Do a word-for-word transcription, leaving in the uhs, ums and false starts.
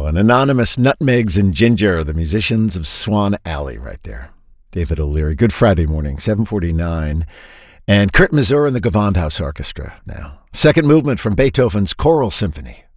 and Anonymous Nutmegs and Ginger, the musicians of Swan Alley right there. David O'Leary, Good Friday morning, seven forty-nine. And Kurt Masur and the Gewandhaus Orchestra now. Second movement from Beethoven's Choral Symphony.